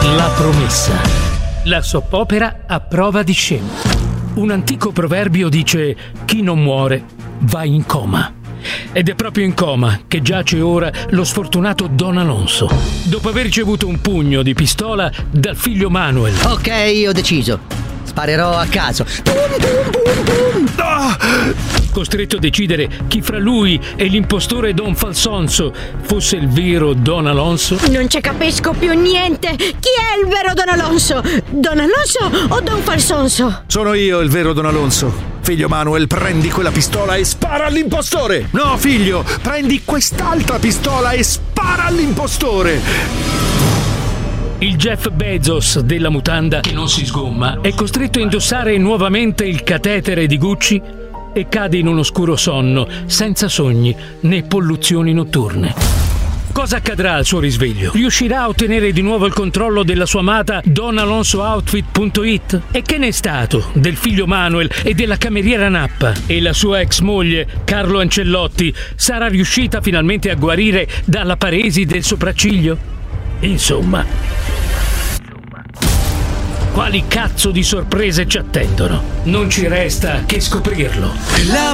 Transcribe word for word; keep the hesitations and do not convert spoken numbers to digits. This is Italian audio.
La promessa. La soppopera a prova di scemo. Un antico proverbio dice: chi non muore va in coma. Ed è proprio in coma che giace ora lo sfortunato Don Alonso, dopo aver ricevuto un pugno di pistola dal figlio Manuel. Ok, ho deciso. Sparerò a caso. Pum, pum, pum, pum. Ah! Costretto a decidere chi fra lui e l'impostore Don Falsonso fosse il vero Don Alonso. Non ci capisco più niente. Chi è il vero Don Alonso? Don Alonso o Don Falsonso? Sono io il vero Don Alonso. Figlio Manuel, prendi quella pistola e spara all'impostore. No, figlio, prendi quest'altra pistola e spara all'impostore. Il Jeff Bezos della mutanda che non si sgomma è costretto a indossare nuovamente il catetere di Gucci e cade in un oscuro sonno, senza sogni né polluzioni notturne. Cosa accadrà al suo risveglio? Riuscirà a ottenere di nuovo il controllo della sua amata don alonso outfit punto it? E che ne è stato del figlio Manuel e della cameriera Nappa? E la sua ex moglie, Carlo Ancellotti, sarà riuscita finalmente a guarire dalla paresi del sopracciglio? Insomma, quali cazzo di sorprese ci attendono? Non ci resta che scoprirlo. La